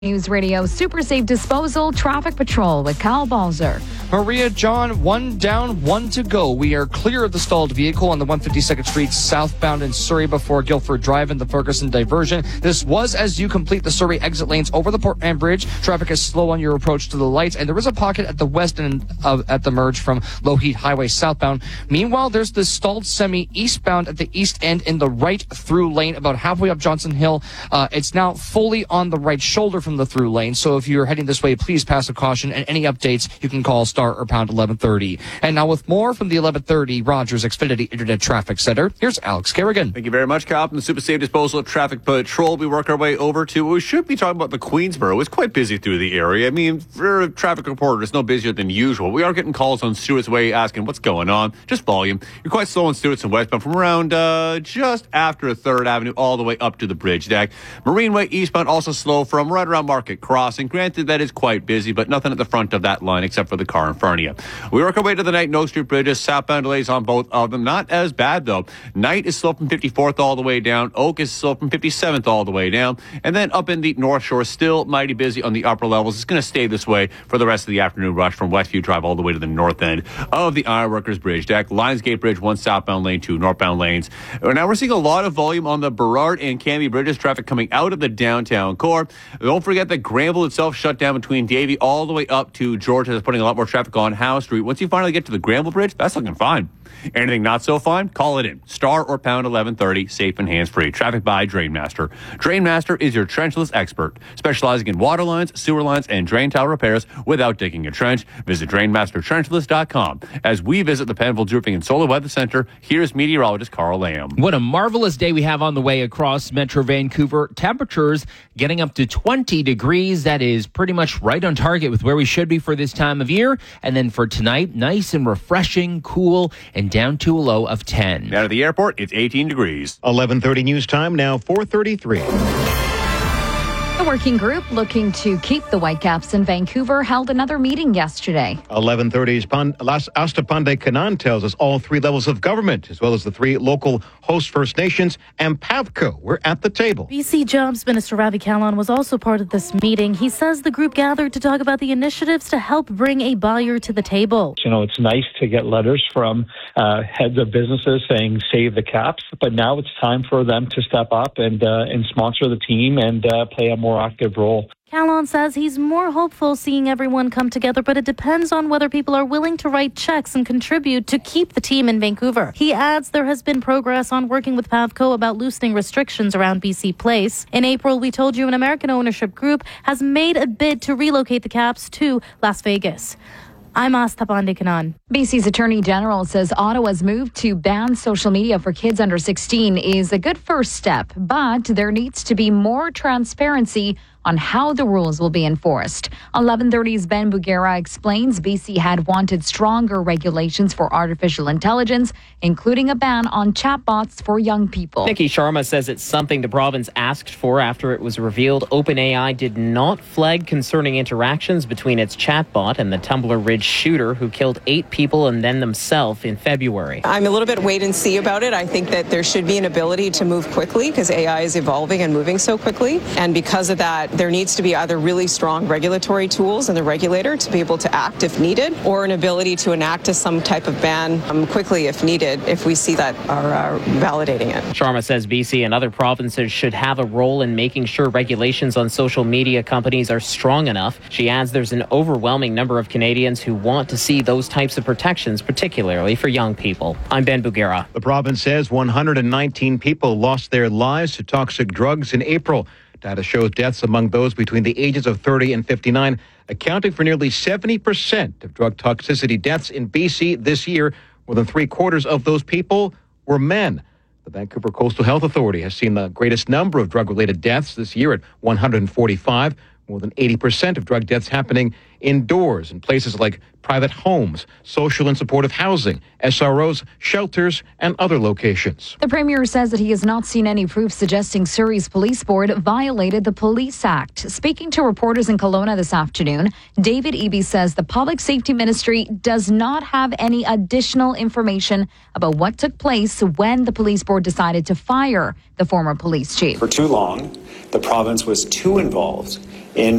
News Radio Super Safe Disposal Traffic Patrol with Kyle Balzer. Maria John, 1 down, 1 to go. We are clear of the stalled vehicle on the 152nd Street southbound in Surrey before Guildford Drive and the Ferguson diversion. This was as you complete the Surrey exit lanes over the Portman Bridge. Traffic is slow on your approach to the lights, and there is a pocket at the west end at the merge from Lougheed Highway southbound. Meanwhile, there's this stalled semi eastbound at the east end in the right through lane about halfway up Johnson Hill. It's now fully on the right shoulder from the through lane. So if you're heading this way, please pass a caution, and any updates, you can call star or pound 1130. And now with more from the 1130 Rogers Xfinity Internet Traffic Center, here's Alex Kerrigan. Thank you very much, Kyle. From the Super Safe Disposal Traffic Patrol, we work our way over to, we should be talking about the Queensboro. It's quite busy through the area. I mean, for a traffic reporter, it's no busier than usual. We are getting calls on Stewart's Way asking what's going on. Just volume. You're quite slow on Stewart's and westbound from around just after 3rd Avenue all the way up to the bridge deck. Marine Way eastbound also slow from right around Market Crossing. Granted, that is quite busy, but nothing at the front of that line except for the car in front of you. We work our way to the Knight and Oak Street bridges. Southbound delays on both of them. Not as bad, though. Knight is slow from 54th all the way down. Oak is slow from 57th all the way down. And then up in the North Shore, still mighty busy on the upper levels. It's going to stay this way for the rest of the afternoon rush from Westview Drive all the way to the north end of the Ironworkers Bridge deck. Lionsgate Bridge, 1 southbound lane, 2 northbound lanes. Now we're seeing a lot of volume on the Burrard and Cambie bridges. Traffic coming out of the downtown core. Don't forget that Granville itself shut down between Davie all the way up to Georgia. That's putting a lot more traffic on Howe Street. Once you finally get to the Granville Bridge, that's looking fine. Anything not so fine? Call it in. Star or pound 1130, safe and hands-free. Traffic by Drainmaster. Drainmaster is your trenchless expert, specializing in water lines, sewer lines, and drain tile repairs without digging a trench. Visit DrainmasterTrenchless.com. As we visit the Penfolds Roofing and Solar Weather Center, here's meteorologist Carl Lamb. What a marvelous day we have on the way across Metro Vancouver. Temperatures getting up to 20 degrees. That is pretty much right on target with where we should be for this time of year. And then for tonight, nice and refreshing, cool, and down to a low of 10. Out of the airport, it's 18 degrees. 11:30 news time, now 4:33. The working group looking to keep the Whitecaps in Vancouver held another meeting yesterday. 11:30's Asta Pandey Kanan tells us all 3 levels of government, as well as the 3 local host First Nations and PAVCO, were at the table. BC Jobs Minister Ravi Kahlon was also part of this meeting. He says the group gathered to talk about the initiatives to help bring a buyer to the table. You know, it's nice to get letters from heads of businesses saying save the caps, but now it's time for them to step up and sponsor the team and play a more active role. Kahlon says he's more hopeful seeing everyone come together, but it depends on whether people are willing to write checks and contribute to keep the team in Vancouver. He adds there has been progress on working with PAVCO about loosening restrictions around BC Place. In April, we told you an American ownership group has made a bid to relocate the Caps to Las Vegas. I'm Asta Pandey Kanan. BC's Attorney General says Ottawa's move to ban social media for kids under 16 is a good first step, but there needs to be more transparency on how the rules will be enforced. 11:30's Ben Bugera explains BC had wanted stronger regulations for artificial intelligence, including a ban on chatbots for young people. Nikki Sharma says it's something the province asked for after it was revealed OpenAI did not flag concerning interactions between its chatbot and the Tumbler Ridge shooter who killed 8 people and then themselves in February. I'm a little bit wait and see about it. I think that there should be an ability to move quickly because AI is evolving and moving so quickly. And because of that, there needs to be either really strong regulatory tools in the regulator to be able to act if needed, or an ability to enact some type of ban quickly if needed, if we see that are validating it. Sharma says BC and other provinces should have a role in making sure regulations on social media companies are strong enough. She adds there's an overwhelming number of Canadians who want to see those types of protections, particularly for young people. I'm Ben Bugera. The province says 119 people lost their lives to toxic drugs in April. Data shows deaths among those between the ages of 30 and 59, accounting for nearly 70% of drug toxicity deaths in BC this year. More than 3/4 of those people were men. The Vancouver Coastal Health Authority has seen the greatest number of drug-related deaths this year at 145. More than 80% of drug deaths happening indoors in places like private homes, social and supportive housing, SROs, shelters, and other locations. The Premier says that he has not seen any proof suggesting Surrey's police board violated the Police Act. Speaking to reporters in Kelowna this afternoon, David Eby says the Public Safety Ministry does not have any additional information about what took place when the police board decided to fire the former police chief. For too long, the province was too involved in